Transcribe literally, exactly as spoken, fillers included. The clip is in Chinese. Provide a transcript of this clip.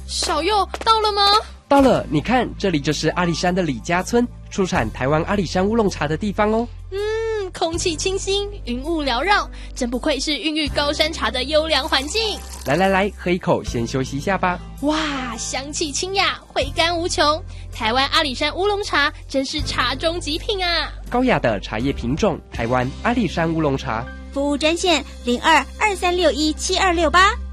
小佑到了吗？ 到了，你看，这里就是阿里山的李家村，出产台湾阿里山乌龙茶的地方哦。 嗯，空气清新，云雾缭绕，真不愧是孕育高山茶的优良环境。 来来来，喝一口，先休息一下吧。 哇，香气清雅，回甘无穷。台湾阿里山乌龙茶真是茶中极品啊！ 高雅的茶叶品种，台湾阿里山乌龙茶。 服务专线零二二三六一七二六八。